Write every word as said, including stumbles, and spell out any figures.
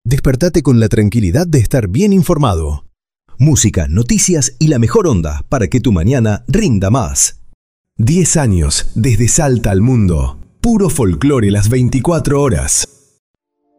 Despertate con la tranquilidad de estar bien informado. Música, noticias y la mejor onda para que tu mañana rinda más. diez años desde Salta al mundo. Puro folclore las veinticuatro horas.